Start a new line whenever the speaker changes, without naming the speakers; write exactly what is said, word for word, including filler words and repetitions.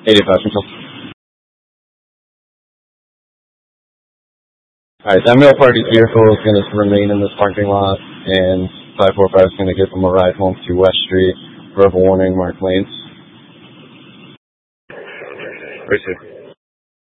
eighty-five control. Alright, that mail party vehicle is going to remain in this parking lot, and five four five is going to give them a ride home to West Street. Verbal warning, Mark Lanes.
Appreciate it.